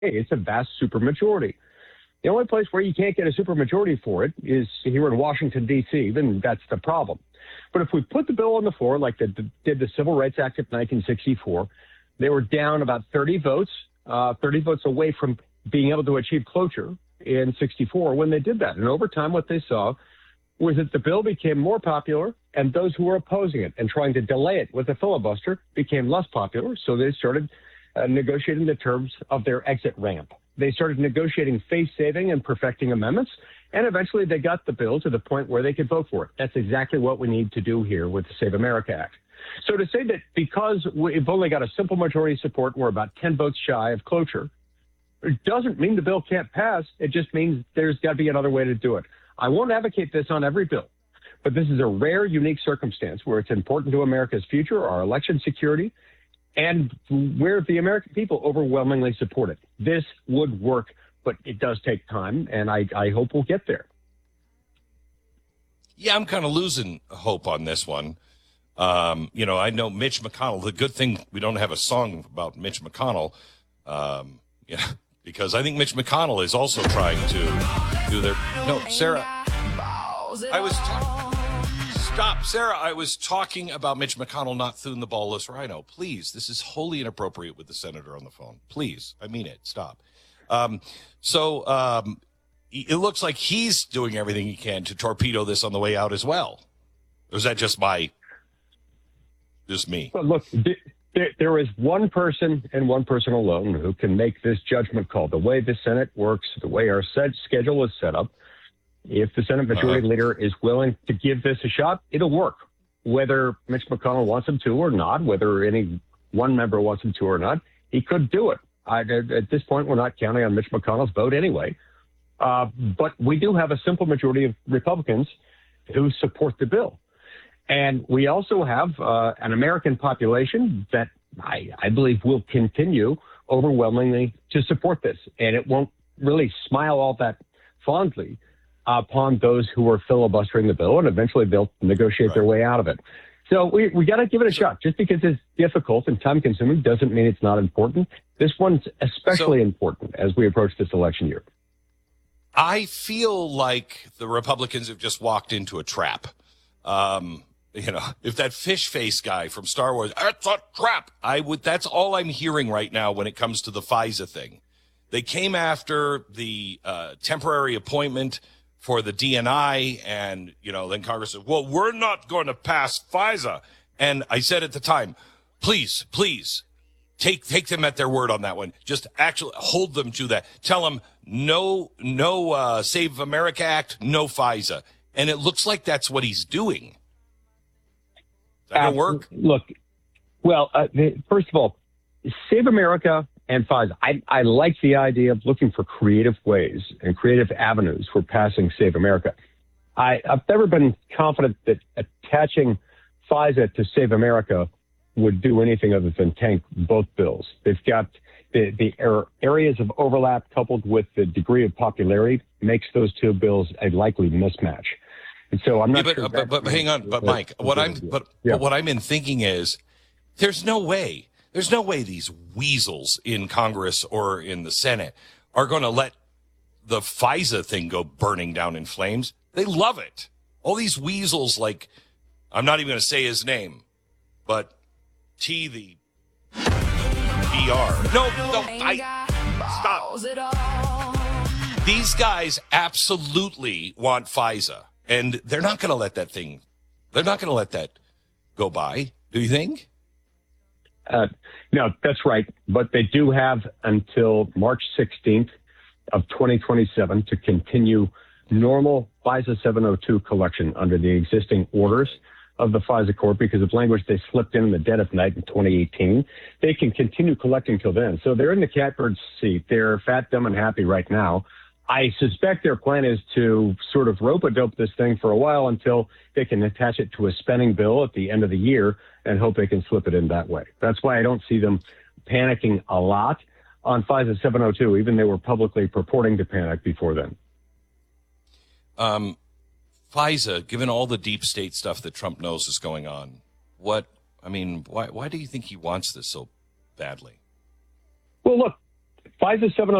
It's a vast supermajority. The only place where you can't get a supermajority for it is here in Washington, D.C., then that's the problem. But if we put the bill on the floor like they did the Civil Rights Act of 1964, they were down about 30 votes away from being able to achieve cloture in 64 when they did that. And over time, what they saw was that the bill became more popular, and those who were opposing it and trying to delay it with a filibuster became less popular. So they started negotiating the terms of their exit ramp. They started negotiating face-saving and perfecting amendments, and eventually they got the bill to the point where they could vote for it. That's exactly what we need to do here with the Save America Act. So to say that because we've only got a simple majority support and we're about 10 votes shy of cloture, it doesn't mean the bill can't pass. It just means there's got to be another way to do it. I won't advocate this on every bill, but this is a rare, unique circumstance where it's important to America's future, our election security, and where the American people overwhelmingly support it. This would work, but it does take time, and I hope we'll get there. Yeah, I'm kind of losing hope on this one. I know Mitch McConnell. The good thing we don't have a song about Mitch McConnell, because I think Mitch McConnell is also trying to do their. No, Sarah, Sarah, I was talking about Mitch McConnell not through the ballless rhino. Please, this is wholly inappropriate with the senator on the phone. Please, I mean it. Stop. It looks like he's doing everything he can to torpedo this on the way out as well. Or is that just me? Well, look, there is one person and one person alone who can make this judgment call. The way the Senate works, the way our schedule is set up, if the Senate Majority Leader is willing to give this a shot, it'll work. Whether Mitch McConnell wants him to or not, whether any one member wants him to or not, he could do it. At this point, we're not counting on Mitch McConnell's vote anyway. But we do have a simple majority of Republicans who support the bill. And we also have an American population that I believe will continue overwhelmingly to support this. And it won't really smile all that fondly upon those who are filibustering the bill, and eventually they'll negotiate their way out of it. So we got to give it a shot. Just because it's difficult and time-consuming doesn't mean it's not important. This one's especially important as we approach this election year. I feel like the Republicans have just walked into a trap. If that fish face guy from Star Wars, that's a trap. That's all I'm hearing right now when it comes to the FISA thing. They came after the temporary appointment for the DNI, and then Congress said, well, we're not going to pass FISA. And I said at the time, please take them at their word on that one. Just actually hold them to that. Tell them no Save America Act, no FISA. And it looks like that's what he's doing. Is that going to work? Look, first of all, Save America and FISA. I like the idea of looking for creative ways and creative avenues for passing Save America. I've never been confident that attaching FISA to Save America would do anything other than tank both bills. They've got the areas of overlap coupled with the degree of popularity makes those two bills a likely mismatch. And so I'm not sure. But hang on, Mike, what I'm thinking is there's no way these weasels in Congress or in the Senate are going to let the FISA thing go burning down in flames. They love it. All these weasels, like, I'm not even going to say his name, but the BR. No, stop. These guys absolutely want FISA, and they're not going to let that go by. Do you think? No, that's right. But they do have until March 16th of 2027 to continue normal FISA 702 collection under the existing orders of the FISA court because of language they slipped in the dead of night in 2018. They can continue collecting till then. So they're in the catbird seat. They're fat, dumb, and happy right now. I suspect their plan is to sort of rope-a-dope this thing for a while until they can attach it to a spending bill at the end of the year and hope they can slip it in that way. That's why I don't see them panicking a lot on FISA 702, even they were publicly purporting to panic before then. FISA, given all the deep state stuff that Trump knows is going on, why do you think he wants this so badly? Well, look, FISA 702